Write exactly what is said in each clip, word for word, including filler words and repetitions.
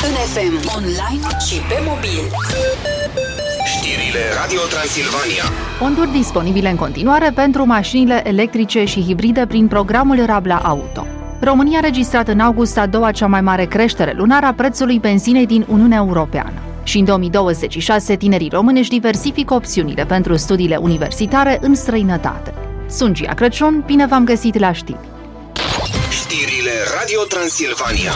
În F M, online și pe mobil. Știrile Radio Transilvania. Fonduri disponibile în continuare pentru mașinile electrice și hibride prin programul Rabla Auto. România a registrat în august a doua cea mai mare creștere lunară a prețului benzinei din Uniunea Europeană. Și în două mii douăzeci și șase, tinerii români își diversifică opțiunile pentru studiile universitare în străinătate. Sunt Gia Crăciun, bine v-am găsit la știri. Știrile Radio Transilvania.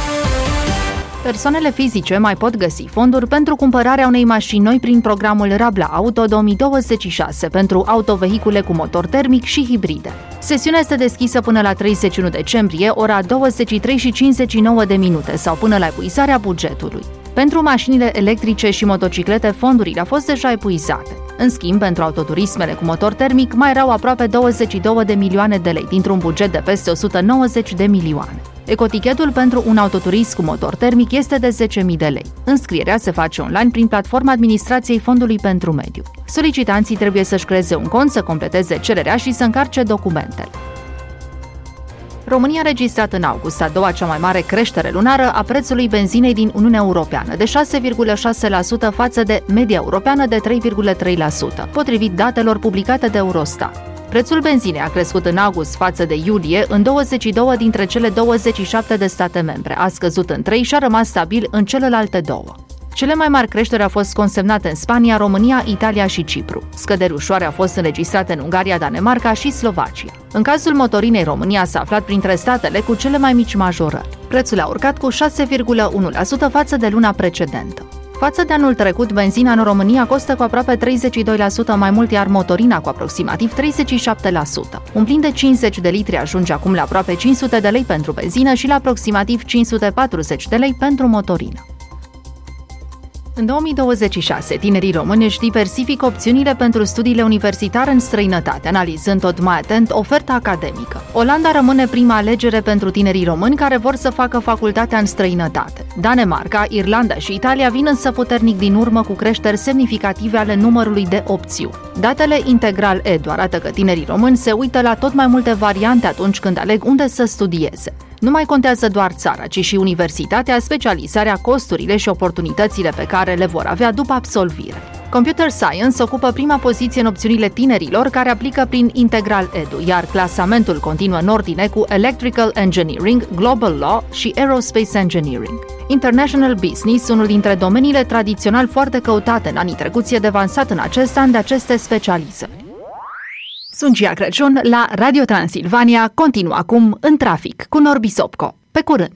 Persoanele fizice mai pot găsi fonduri pentru cumpărarea unei mașini noi prin programul Rabla Auto două mii douăzeci și șase pentru autovehicule cu motor termic și hibride. Sesiunea este deschisă până la treizeci și unu decembrie, ora douăzeci și trei și cincizeci și nouă de minute sau până la epuizarea bugetului. Pentru mașinile electrice și motociclete, fondurile au fost deja epuizate. În schimb, pentru autoturismele cu motor termic, mai erau aproape douăzeci și două de milioane de lei, dintr-un buget de peste o sută nouăzeci de milioane. Ecotichetul pentru un autoturism cu motor termic este de zece mii de lei. Înscrierea se face online prin platforma Administrației Fondului pentru Mediu. Solicitanții trebuie să-și creeze un cont, să completeze cererea și să încarce documentele. România a registrat în august a doua cea mai mare creștere lunară a prețului benzinei din Uniunea Europeană, de șase virgulă șase la sută față de media europeană de trei virgulă trei la sută, potrivit datelor publicate de Eurostat. Prețul benzinei a crescut în august față de iulie în douăzeci și două dintre cele douăzeci și șapte de state membre, a scăzut în trei și a rămas stabil în celelalte două. Cele mai mari creșteri au fost consemnate în Spania, România, Italia și Cipru. Scăderi ușoare au fost înregistrate în Ungaria, Danemarca și Slovacia. În cazul motorinei, România s-a aflat printre statele cu cele mai mici majorări. Prețul a urcat cu șase virgulă unu la sută față de luna precedentă. Față de anul trecut, benzina în România costă cu aproape treizeci și doi la sută mai mult, iar motorina cu aproximativ treizeci și șapte la sută. Un plin de cincizeci de litri ajunge acum la aproape cinci sute de lei pentru benzină și la aproximativ cinci sute patruzeci de lei pentru motorină. În două mii douăzeci și șase, tinerii români își diversifică opțiunile pentru studiile universitare în străinătate, analizând tot mai atent oferta academică. Olanda rămâne prima alegere pentru tinerii români care vor să facă facultatea în străinătate. Danemarca, Irlanda și Italia vin însă puternic din urmă, cu creșteri semnificative ale numărului de opțiuni. Datele Integral Edu arată că tinerii români se uită la tot mai multe variante atunci când aleg unde să studieze. Nu mai contează doar țara, ci și universitatea, specializarea, costurile și oportunitățile pe care le vor avea după absolvire. Computer Science ocupă prima poziție în opțiunile tinerilor care aplică prin Integral Edu, iar clasamentul continuă în ordine cu Electrical Engineering, Global Law și Aerospace Engineering. International Business, unul dintre domeniile tradițional foarte căutate în anii trecuți, e devansat în acest an de aceste specializări. Sunt Gia Crăciun la Radio Transilvania, continuă acum În trafic cu Norbi Sopco. Pe curând!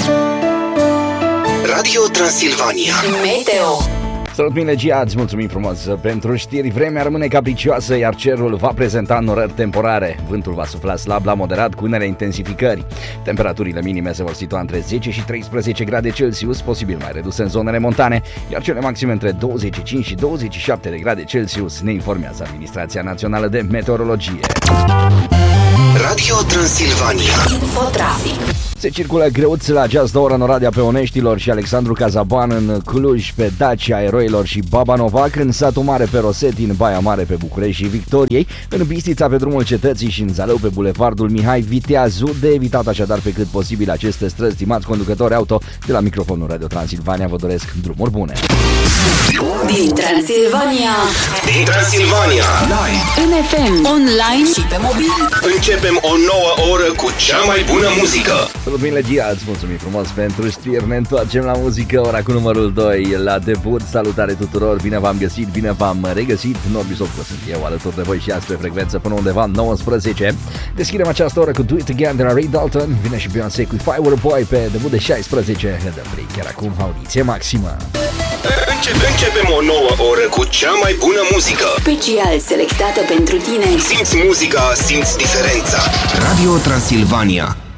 Radio Transilvania Meteo. Salut, bine, Gia, îți mulțumim frumos pentru știri. Vremea rămâne capricioasă, iar cerul va prezenta norări temporare. Vântul va sufla slab la moderat cu unele intensificări. Temperaturile minime se vor situa între zece și treisprezece grade Celsius, posibil mai reduse în zonele montane, iar cele maxime între douăzeci și cinci și douăzeci și șapte de grade Celsius, ne informează Administrația Națională de Meteorologie. Radio Transilvania Infotrafic. Se circulă greuți la această oră în Oradea Peoneștilor și Alexandru Cazaban, în Cluj pe Dacia Eroilor și Babanovac, în Satul Mare pe Roseti, în Baia Mare pe București și Victoriei, în Bistrița pe drumul Cetății și în Zalău pe bulevardul Mihai Viteazu. De evitat așadar pe cât posibil aceste străzi. Stimați conducători auto, de la microfonul Radio Transilvania vă doresc drumuri bune. Din Transilvania, Din Transilvania Live în F M, online și pe mobil. Începem o nouă oră cu cea mai bună muzică. Salut, bine, Gia, îți mulțumim frumos pentru știri. Ne întoarcem la muzică, ora cu numărul doi la debut. Salutare tuturor, bine v-am găsit, bine v-am regăsit. Norbi Sopco sunt eu, alături de voi și azi pe frecvență până undeva nouăsprezece. Deschidem această oră cu Do It Again de la Ray Dalton. Vine și Beyoncé cu If I Were a Boy pe debut de șaisprezece. Ne dăm play chiar acum, audiție maximă. Începem, începem o nouă oră cu cea mai bună muzică. Special selectată pentru tine. Simți muzica, simți diferența. Radio Transilvania.